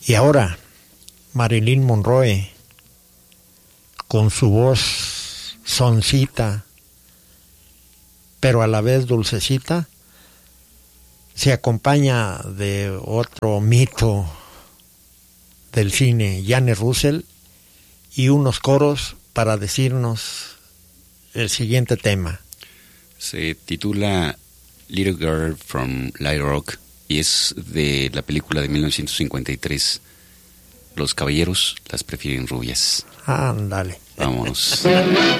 Y ahora, Marilyn Monroe, con su voz soncita, pero a la vez dulcecita, se acompaña de otro mito del cine, Jane Russell, y unos coros para decirnos el siguiente tema. Se titula Little Girl from Little Rock y es de la película de 1953. Los caballeros las prefieren rubias. Ándale. Vámonos.